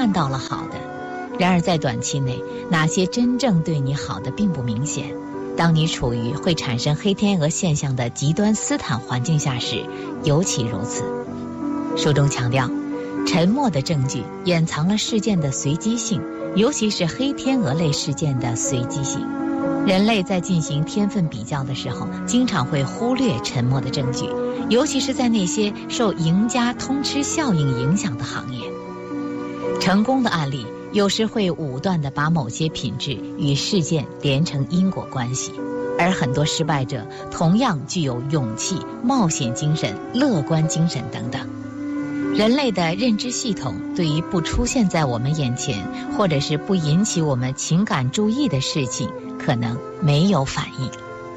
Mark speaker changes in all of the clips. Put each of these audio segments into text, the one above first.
Speaker 1: 看到了好的。然而在短期内，哪些真正对你好的并不明显。当你处于会产生黑天鹅现象的极端斯坦环境下时，尤其如此。书中强调，沉默的证据掩藏了事件的随机性，尤其是黑天鹅类事件的随机性。人类在进行天分比较的时候，经常会忽略沉默的证据，尤其是在那些受赢家通吃效应影响的行业。成功的案例有时会武断地把某些品质与事件连成因果关系，而很多失败者同样具有勇气、冒险精神、乐观精神等等。人类的认知系统对于不出现在我们眼前，或者是不引起我们情感注意的事情，可能没有反应。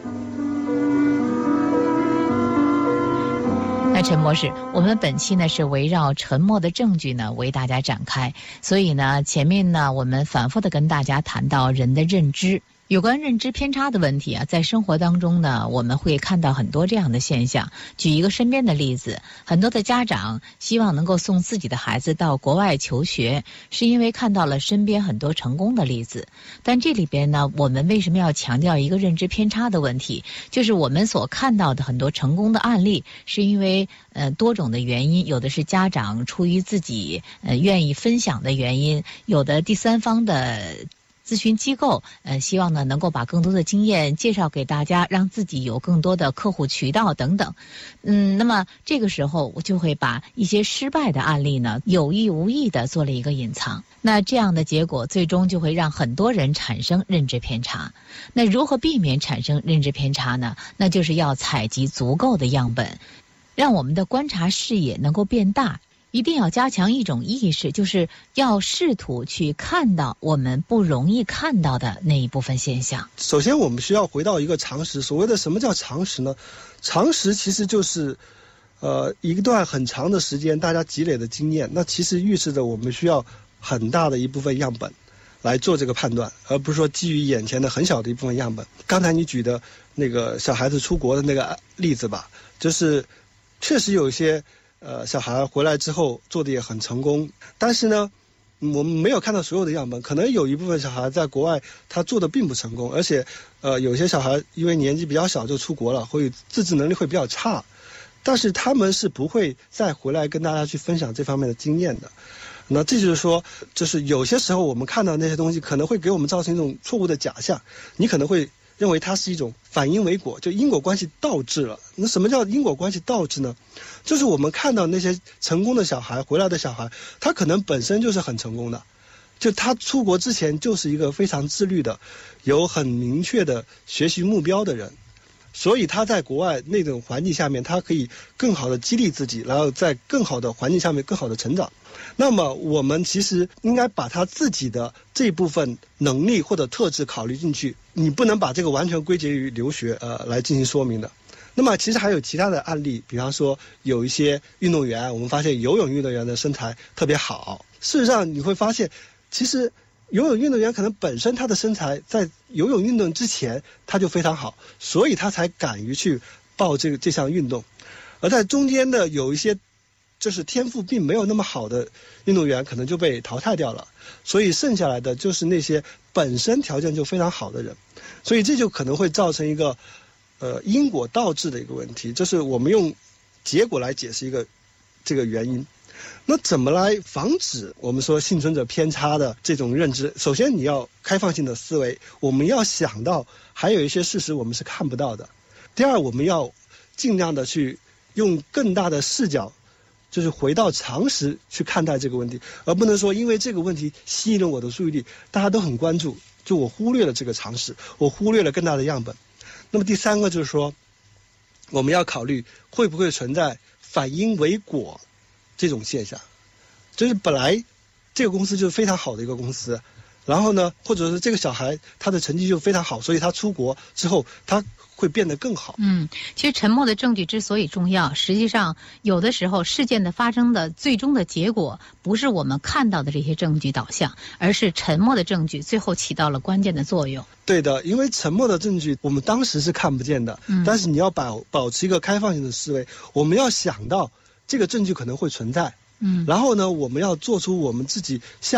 Speaker 1: 那陈博士，我们本期呢是围绕沉默的证据呢为大家展开，所以呢前面呢我们反复的跟大家谈到人的认知。有关认知偏差的问题啊，在生活当中呢，我们会看到很多这样的现象。举一个身边的例子，很多的家长希望能够送自己的孩子到国外求学，是因为看到了身边很多成功的例子。但这里边呢，我们为什么要强调一个认知偏差的问题？就是我们所看到的很多成功的案例，是因为多种的原因，有的是家长出于自己愿意分享的原因，有的第三方的咨询机构希望呢能够把更多的经验介绍给大家，让自己有更多的客户渠道等等。那么这个时候我就会把一些失败的案例呢有意无意的做了一个隐藏。那这样的结果最终就会让很多人产生认知偏差。那如何避免产生认知偏差呢？那就是要采集足够的样本，让我们的观察视野能够变大。一定要加强一种意识，就是要试图去看到我们不容易看到的那一部分现象。
Speaker 2: 首先我们需要回到一个常识，所谓的什么叫常识呢？常识其实就是一段很长的时间大家积累的经验，那其实预示着我们需要很大的一部分样本来做这个判断，而不是说基于眼前的很小的一部分样本。刚才你举的那个小孩子出国的那个例子吧，就是确实有一些小孩回来之后做的也很成功，但是呢我们没有看到所有的样本，可能有一部分小孩在国外他做的并不成功，而且有些小孩因为年纪比较小就出国了，会自制能力会比较差，但是他们是不会再回来跟大家去分享这方面的经验的。那这就是说，就是有些时候我们看到那些东西可能会给我们造成一种错误的假象，你可能会认为它是一种反因为果，就因果关系倒置了。那什么叫因果关系倒置呢？就是我们看到那些成功的小孩，回来的小孩，他可能本身就是很成功的，就他出国之前就是一个非常自律的，有很明确的学习目标的人，所以他在国外那种环境下面，他可以更好的激励自己，然后在更好的环境下面更好的成长。那么我们其实应该把他自己的这部分能力或者特质考虑进去，你不能把这个完全归结于留学来进行说明的。那么其实还有其他的案例，比方说有一些运动员，我们发现游泳运动员的身材特别好。事实上你会发现，其实游泳运动员可能本身他的身材在游泳运动之前他就非常好，所以他才敢于去报这项运动。而在中间的有一些就是天赋并没有那么好的运动员可能就被淘汰掉了，所以剩下来的就是那些本身条件就非常好的人，所以这就可能会造成一个因果倒置的一个问题，就是我们用结果来解释这个原因。那怎么来防止我们说幸存者偏差的这种认知？首先你要开放性的思维，我们要想到还有一些事实我们是看不到的。第二，我们要尽量的去用更大的视角，就是回到常识去看待这个问题，而不能说因为这个问题吸引了我的注意力，大家都很关注，就我忽略了这个常识，我忽略了更大的样本。那么第三个就是说，我们要考虑会不会存在反因为果这种现象，就是本来这个公司就是非常好的一个公司，然后呢，或者是这个小孩他的成绩就非常好，所以他出国之后他会变得更好。
Speaker 1: 其实沉默的证据之所以重要，实际上有的时候事件的发生的最终的结果不是我们看到的这些证据导向，而是沉默的证据最后起到了关键的作用。
Speaker 2: 对的，因为沉默的证据我们当时是看不见的，但是你要保持一个开放性的思维，我们要想到这个证据可能会存在，然后呢，我们要做出我们自己